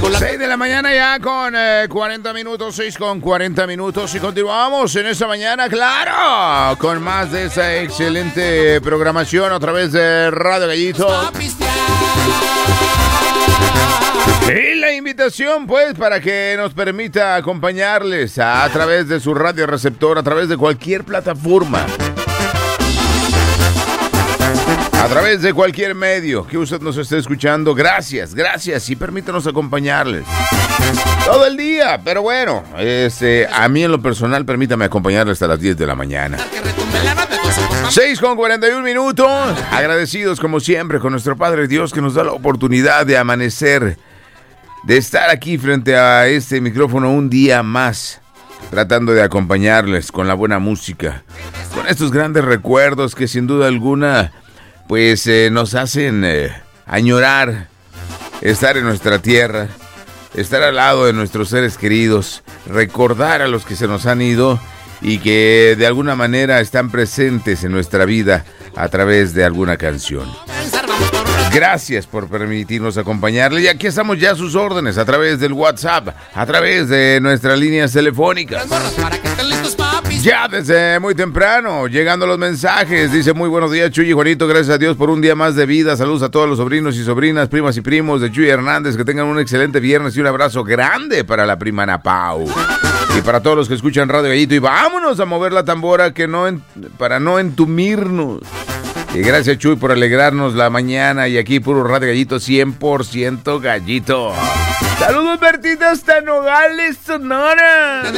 6 de la mañana ya con 40 minutos, 6 con 40 minutos y continuamos en esta mañana, claro, con más de esa excelente programación a través de Radio Gallito. Y la invitación, pues, para que nos permita acompañarles a través de su radio receptor, a través de cualquier plataforma, a través de cualquier medio que usted nos esté escuchando. Gracias y permítanos acompañarles todo el día. Pero bueno, a mí en lo personal, permítame acompañarles hasta las 10 de la mañana. 6 con 41 minutos. Agradecidos como siempre con nuestro Padre Dios que nos da la oportunidad de amanecer, de estar aquí frente a este micrófono un día más, tratando de acompañarles con la buena música, con estos grandes recuerdos que sin duda alguna pues nos hacen añorar estar en nuestra tierra, estar al lado de nuestros seres queridos, recordar a los que se nos han ido y que de alguna manera están presentes en nuestra vida a través de alguna canción. Gracias por permitirnos acompañarle y aquí estamos ya a sus órdenes a través del WhatsApp, a través de nuestras líneas telefónicas. Ya desde muy temprano, llegando los mensajes, dice: muy buenos días, Chuy y Juanito, gracias a Dios por un día más de vida, saludos a todos los sobrinos y sobrinas, primas y primos de Chuy Hernández, que tengan un excelente viernes y un abrazo grande para la prima Ana Pau. Y para todos los que escuchan Radio Gallito, y vámonos a mover la tambora para no entumirnos. Y gracias, Chuy, por alegrarnos la mañana. Y aquí puro Radio Gallito, 100% gallito. Saludos, Bertita, hasta Nogales, Sonora.